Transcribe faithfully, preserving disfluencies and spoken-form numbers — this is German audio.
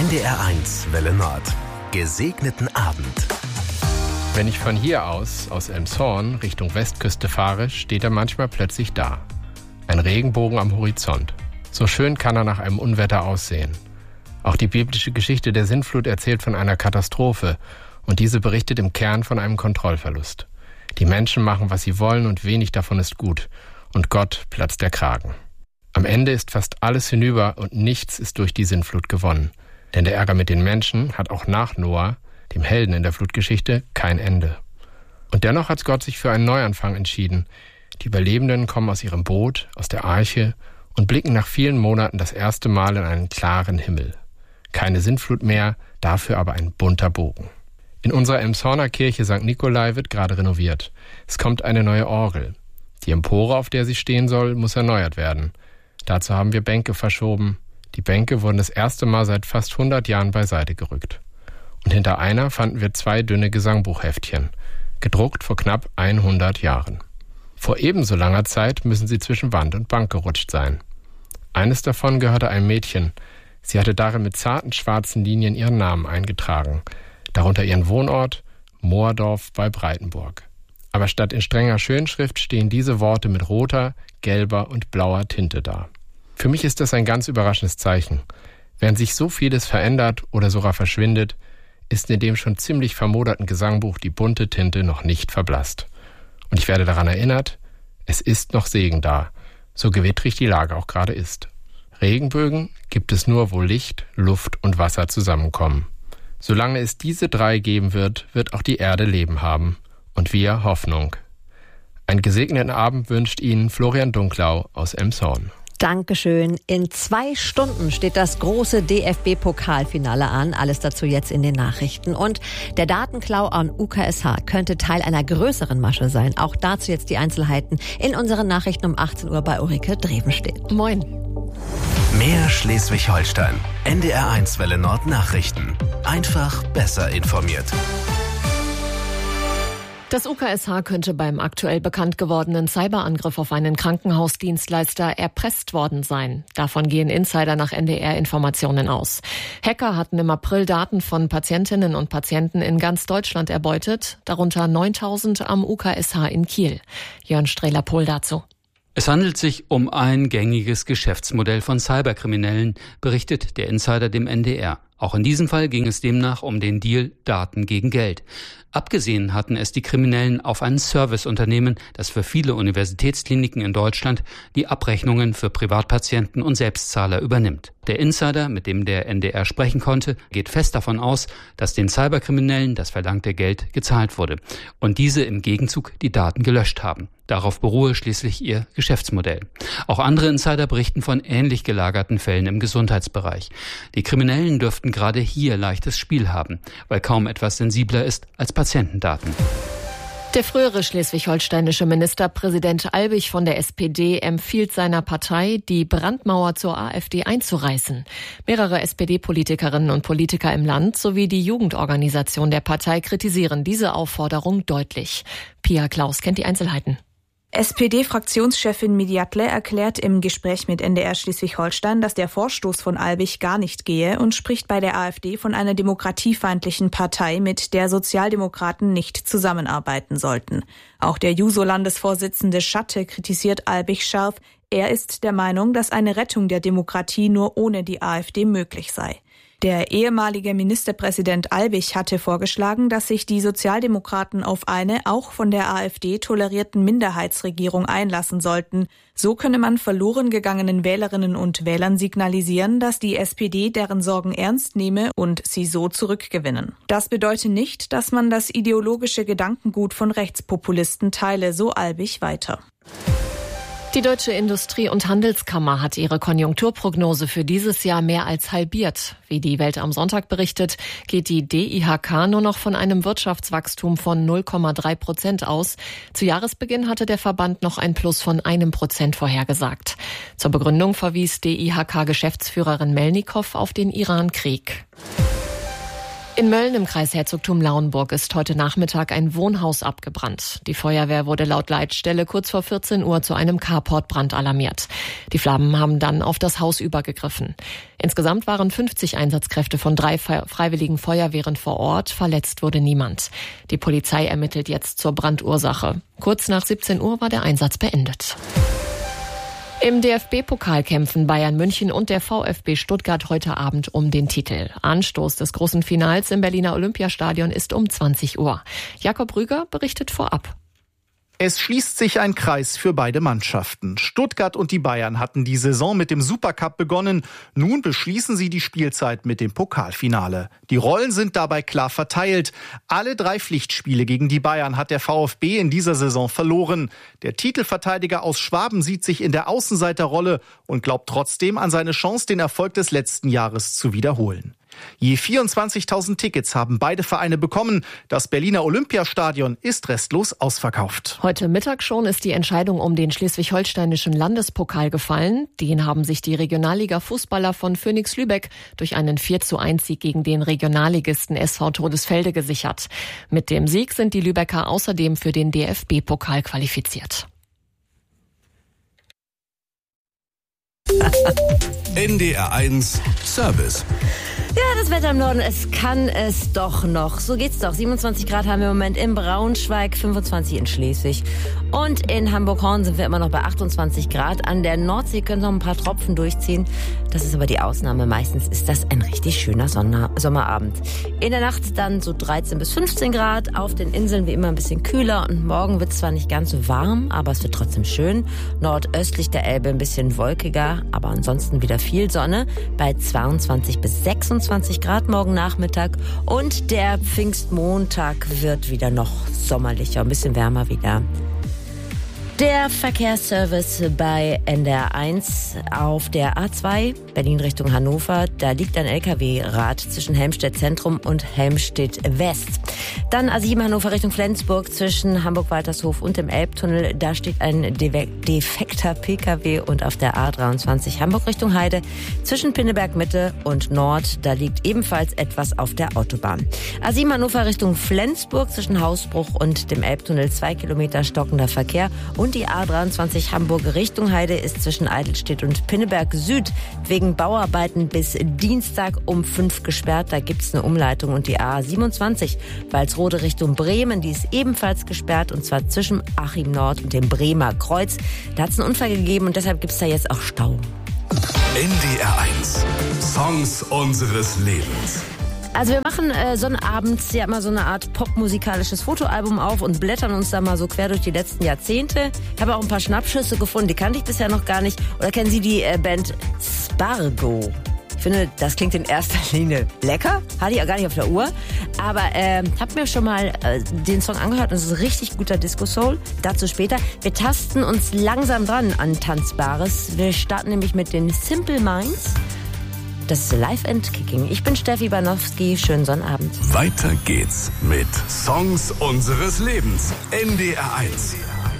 N D R eins Welle Nord. Gesegneten Abend. Wenn ich von hier aus, aus Elmshorn, Richtung Westküste fahre, steht er manchmal plötzlich da. Ein Regenbogen am Horizont. So schön kann er nach einem Unwetter aussehen. Auch die biblische Geschichte der Sintflut erzählt von einer Katastrophe und diese berichtet im Kern von einem Kontrollverlust. Die Menschen machen, was sie wollen und wenig davon ist gut. Und Gott platzt der Kragen. Am Ende ist fast alles hinüber und nichts ist durch die Sintflut gewonnen. Denn der Ärger mit den Menschen hat auch nach Noah, dem Helden in der Flutgeschichte, kein Ende. Und dennoch hat Gott sich für einen Neuanfang entschieden. Die Überlebenden kommen aus ihrem Boot, aus der Arche und blicken nach vielen Monaten das erste Mal in einen klaren Himmel. Keine Sintflut mehr, dafür aber ein bunter Bogen. In unserer Elmshorner Kirche Sankt Nikolai wird gerade renoviert. Es kommt eine neue Orgel. Die Empore, auf der sie stehen soll, muss erneuert werden. Dazu haben wir Bänke verschoben. Die Bänke wurden das erste Mal seit fast hundert Jahren beiseite gerückt. Und hinter einer fanden wir zwei dünne Gesangbuchheftchen, gedruckt vor knapp hundert Jahren. Vor ebenso langer Zeit müssen sie zwischen Wand und Bank gerutscht sein. Eines davon gehörte einem Mädchen. Sie hatte darin mit zarten schwarzen Linien ihren Namen eingetragen, darunter ihren Wohnort, Moordorf bei Breitenburg. Aber statt in strenger Schönschrift stehen diese Worte mit roter, gelber und blauer Tinte da. Für mich ist das ein ganz überraschendes Zeichen. Während sich so vieles verändert oder sogar verschwindet, ist in dem schon ziemlich vermoderten Gesangbuch die bunte Tinte noch nicht verblasst. Und ich werde daran erinnert, es ist noch Segen da, so gewittrig die Lage auch gerade ist. Regenbögen gibt es nur, wo Licht, Luft und Wasser zusammenkommen. Solange es diese drei geben wird, wird auch die Erde Leben haben. Und wir Hoffnung. Einen gesegneten Abend wünscht Ihnen Florian Dunklau aus Elmshorn. Dankeschön. In zwei Stunden steht das große D F B-Pokalfinale an. Alles dazu jetzt in den Nachrichten. Und der Datenklau an U K S H könnte Teil einer größeren Masche sein. Auch dazu jetzt die Einzelheiten in unseren Nachrichten um achtzehn Uhr bei Ulrike Drevenstedt. Moin. Mehr Schleswig-Holstein. N D R eins Welle Nord Nachrichten. Einfach besser informiert. Das U K S H könnte beim aktuell bekannt gewordenen Cyberangriff auf einen Krankenhausdienstleister erpresst worden sein. Davon gehen Insider nach N D R-Informationen aus. Hacker hatten im April Daten von Patientinnen und Patienten in ganz Deutschland erbeutet, darunter neuntausend am U K S H in Kiel. Jörn Strehler-Pohl dazu. Es handelt sich um ein gängiges Geschäftsmodell von Cyberkriminellen, berichtet der Insider dem N D R. Auch in diesem Fall ging es demnach um den Deal Daten gegen Geld. Abgesehen hatten es die Kriminellen auf ein Serviceunternehmen, das für viele Universitätskliniken in Deutschland die Abrechnungen für Privatpatienten und Selbstzahler übernimmt. Der Insider, mit dem der N D R sprechen konnte, geht fest davon aus, dass den Cyberkriminellen das verlangte Geld gezahlt wurde und diese im Gegenzug die Daten gelöscht haben. Darauf beruhe schließlich ihr Geschäftsmodell. Auch andere Insider berichten von ähnlich gelagerten Fällen im Gesundheitsbereich. Die Kriminellen dürften gerade hier leichtes Spiel haben, weil kaum etwas sensibler ist als Patientendaten. Der frühere schleswig-holsteinische Ministerpräsident Albig von der S P D empfiehlt seiner Partei, die Brandmauer zur AfD einzureißen. Mehrere S P D-Politikerinnen und Politiker im Land sowie die Jugendorganisation der Partei kritisieren diese Aufforderung deutlich. Pia Klaus kennt die Einzelheiten. S P D-Fraktionschefin Midjatle erklärt im Gespräch mit N D R Schleswig-Holstein, dass der Vorstoß von Albig gar nicht gehe und spricht bei der AfD von einer demokratiefeindlichen Partei, mit der Sozialdemokraten nicht zusammenarbeiten sollten. Auch der Juso-Landesvorsitzende Schatte kritisiert Albig scharf. Er ist der Meinung, dass eine Rettung der Demokratie nur ohne die AfD möglich sei. Der ehemalige Ministerpräsident Albig hatte vorgeschlagen, dass sich die Sozialdemokraten auf eine auch von der AfD tolerierten Minderheitsregierung einlassen sollten. So könne man verloren gegangenen Wählerinnen und Wählern signalisieren, dass die S P D deren Sorgen ernst nehme und sie so zurückgewinnen. Das bedeute nicht, dass man das ideologische Gedankengut von Rechtspopulisten teile, so Albig weiter. Die Deutsche Industrie- und Handelskammer hat ihre Konjunkturprognose für dieses Jahr mehr als halbiert. Wie die Welt am Sonntag berichtet, geht die D I H K nur noch von einem Wirtschaftswachstum von null Komma drei Prozent aus. Zu Jahresbeginn hatte der Verband noch ein Plus von einem Prozent vorhergesagt. Zur Begründung verwies D I H K-Geschäftsführerin Melnikow auf den Iran-Krieg. In Mölln im Kreis Herzogtum Lauenburg ist heute Nachmittag ein Wohnhaus abgebrannt. Die Feuerwehr wurde laut Leitstelle kurz vor vierzehn Uhr zu einem Carportbrand alarmiert. Die Flammen haben dann auf das Haus übergegriffen. Insgesamt waren fünfzig Einsatzkräfte von drei freiwilligen Feuerwehren vor Ort. Verletzt wurde niemand. Die Polizei ermittelt jetzt zur Brandursache. Kurz nach siebzehn Uhr war der Einsatz beendet. Im D F B-Pokal kämpfen Bayern München und der VfB Stuttgart heute Abend um den Titel. Anstoß des großen Finals im Berliner Olympiastadion ist um zwanzig Uhr. Jakob Rüger berichtet vorab. Es schließt sich ein Kreis für beide Mannschaften. Stuttgart und die Bayern hatten die Saison mit dem Supercup begonnen. Nun beschließen sie die Spielzeit mit dem Pokalfinale. Die Rollen sind dabei klar verteilt. Alle drei Pflichtspiele gegen die Bayern hat der VfB in dieser Saison verloren. Der Titelverteidiger aus Schwaben sieht sich in der Außenseiterrolle und glaubt trotzdem an seine Chance, den Erfolg des letzten Jahres zu wiederholen. Je vierundzwanzigtausend Tickets haben beide Vereine bekommen. Das Berliner Olympiastadion ist restlos ausverkauft. Heute Mittag schon ist die Entscheidung um den schleswig-holsteinischen Landespokal gefallen. Den haben sich die Regionalliga-Fußballer von Phönix Lübeck durch einen vier zu eins Sieg gegen den Regionalligisten S V Todesfelde gesichert. Mit dem Sieg sind die Lübecker außerdem für den D F B-Pokal qualifiziert. N D R eins Service. Ja, das Wetter im Norden, es kann es doch noch. So geht's doch. siebenundzwanzig Grad haben wir im Moment in Braunschweig, fünfundzwanzig in Schleswig. Und in Hamburg-Horn sind wir immer noch bei achtundzwanzig Grad. An der Nordsee können noch ein paar Tropfen durchziehen. Das ist aber die Ausnahme. Meistens ist das ein richtig schöner Sonner- Sommerabend. In der Nacht dann so dreizehn bis fünfzehn Grad. Auf den Inseln wie immer ein bisschen kühler. Und morgen wird zwar nicht ganz so warm, aber es wird trotzdem schön. Nordöstlich der Elbe ein bisschen wolkiger, aber ansonsten wieder viel Sonne. Bei zweiundzwanzig bis sechsundzwanzig Grad morgen Nachmittag und der Pfingstmontag wird wieder noch sommerlicher, ein bisschen wärmer wieder. Der Verkehrsservice bei N D R eins auf der A zwei, Berlin Richtung Hannover. Da liegt ein L K W-Rad zwischen Helmstedt Zentrum und Helmstedt West. Dann A sieben Hannover Richtung Flensburg zwischen Hamburg-Waltershof und dem Elbtunnel. Da steht ein defekter P K W und auf der A dreiundzwanzig Hamburg Richtung Heide zwischen Pinneberg Mitte und Nord. Da liegt ebenfalls etwas auf der Autobahn. A sieben Hannover Richtung Flensburg zwischen Hausbruch und dem Elbtunnel zwei Kilometer stockender Verkehr. Und die A dreiundzwanzig Hamburg Richtung Heide ist zwischen Eidelstedt und Pinneberg Süd wegen Bauarbeiten bis Dienstag um fünf gesperrt. Da gibt's eine Umleitung. Und die A siebenundzwanzig Walsrode Richtung Bremen, die ist ebenfalls gesperrt und zwar zwischen Achim Nord und dem Bremer Kreuz. Da hat's einen Unfall gegeben und deshalb gibt's da jetzt auch Stau. N D R eins Songs unseres Lebens. Also wir machen äh, so einen Abend ja mal so eine Art popmusikalisches Fotoalbum auf und blättern uns da mal so quer durch die letzten Jahrzehnte. Ich habe auch ein paar Schnappschüsse gefunden, die kannte ich bisher noch gar nicht. Oder kennen Sie die äh, Band Spargo? Ich finde, das klingt in erster Linie lecker. Hatte ich auch gar nicht auf der Uhr. Aber äh, hab mir schon mal äh, den Song angehört und es ist ein richtig guter Disco-Soul. Dazu später. Wir tasten uns langsam dran an Tanzbares. Wir starten nämlich mit den Simple Minds. Das ist Live and Kicking. Ich bin Steffi Banowski. Schönen Sonnabend. Weiter geht's mit Songs unseres Lebens. N D R eins.